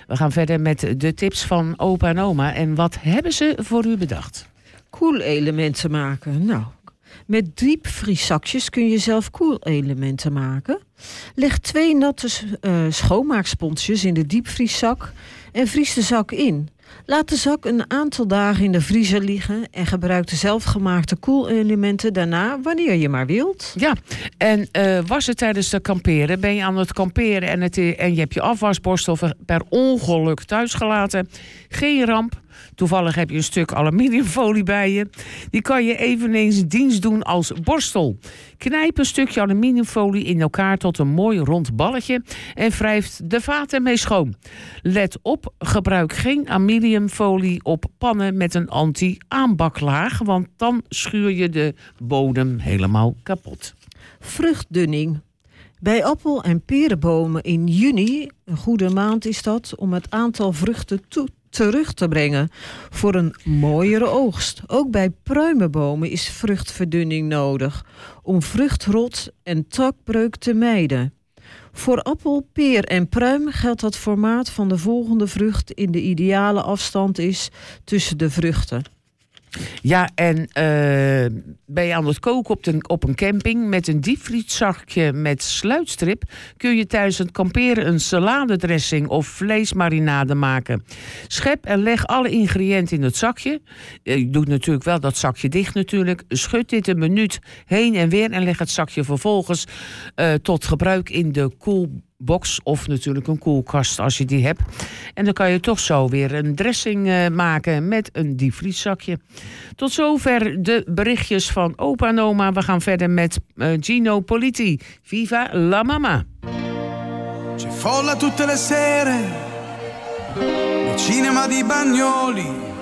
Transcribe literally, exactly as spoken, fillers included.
We gaan verder met de tips van opa en oma. En wat hebben ze voor u bedacht? Koelelementen maken. Nou, met diepvrieszakjes kun je zelf koelelementen maken. Leg twee natte uh, schoonmaaksponsjes in de diepvrieszak en vries de zak in. Laat de zak een aantal dagen in de vriezer liggen en gebruik de zelfgemaakte koelelementen daarna wanneer je maar wilt. Ja, en uh, was het tijdens het kamperen? Ben je aan het kamperen en, het, en je hebt je afwasborstel per ongeluk thuis gelaten? Geen ramp. Toevallig heb je een stuk aluminiumfolie bij je. Die kan je eveneens dienst doen als borstel. Knijp een stukje aluminiumfolie in elkaar tot een mooi rond balletje en wrijft de vaten mee schoon. Let op, gebruik geen aluminiumfolie op pannen met een anti-aanbaklaag, want dan schuur je de bodem helemaal kapot. Vruchtdunning. Bij appel- en perenbomen in juni, een goede maand is dat, om het aantal vruchten toe terug te brengen voor een mooiere oogst. Ook bij pruimenbomen is vruchtverdunning nodig om vruchtrot en takbreuk te mijden. Voor appel, peer en pruim geldt dat formaat van de volgende vrucht in de ideale afstand is tussen de vruchten. Ja, en uh, ben je aan het koken op, de, op een camping met een diepvrieszakje met sluitstrip, kun je tijdens het kamperen een saladedressing of vleesmarinade maken. Schep en leg alle ingrediënten in het zakje. Je doet natuurlijk wel dat zakje dicht natuurlijk. Schud dit een minuut heen en weer en leg het zakje vervolgens uh, tot gebruik in de koelbox of natuurlijk een koelkast als je die hebt. En dan kan je toch zo weer een dressing uh, maken met een diepvrieszakje. Tot zover de berichtjes van opa en oma. We gaan verder met uh, Gino Politi. Viva la mama. C'è folla tutte le sere, nel cinema di Bagnoli,